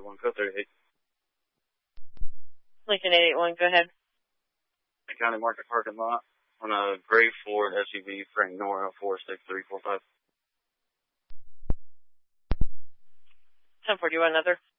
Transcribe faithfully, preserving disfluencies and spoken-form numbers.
one, code thirty-eight. Lincoln eight eight one, go ahead. County Market parking lot on a gray Ford S U V, Frank Nora, four six three four five. ten four, do you want another?